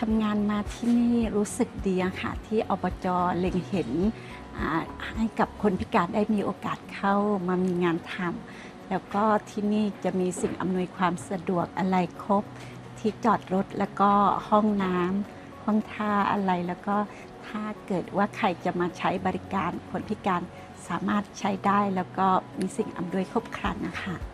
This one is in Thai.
ำงานมาที่นี่รู้สึกดีอะค่ะที่อบจเล็งเห็นให้กับคนพิการได้มีโอกาสเข้ามามีงานทำแล้วก็ที่นี่จะมีสิ่งอำนวยความสะดวกอะไรครบที่จอดรถแล้วก็ห้องน้ำห้องท่าอะไรแล้วก็ถ้าเกิดว่าใครจะมาใช้บริการคนพิการสามารถใช้ได้แล้วก็มีสิ่งอำนวยครบครันนะคะ